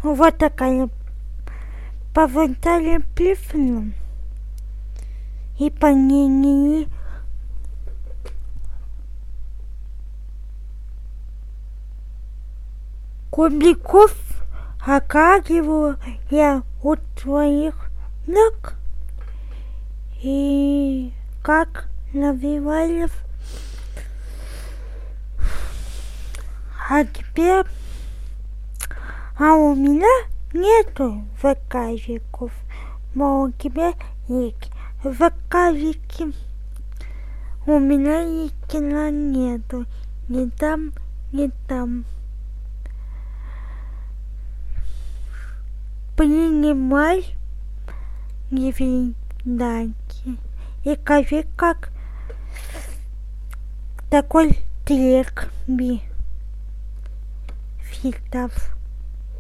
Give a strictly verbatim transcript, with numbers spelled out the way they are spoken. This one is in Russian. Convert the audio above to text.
Вот такая по верталям пифлю. И по ней кубиков, а как его я у твоих ног. И как навивались. А теперь, а у меня нету заказчиков, но у тебя есть заказчики. У меня их кино нету, ни там, ни там. Принимай невиданки и скажи, как такой трек би фитов.